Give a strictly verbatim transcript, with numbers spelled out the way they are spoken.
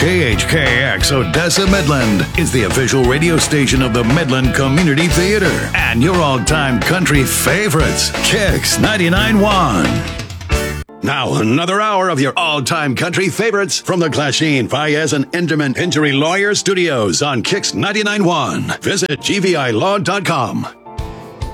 K H K X Odessa Midland is the official radio station of the Midland Community Theater and your all-time country favorites, Kix ninety-nine point one. Now, another hour of your all-time country favorites from the Clasheen, Fayez, and Inderman Injury Lawyer Studios on Kix ninety-nine point one. Visit G V I law dot com.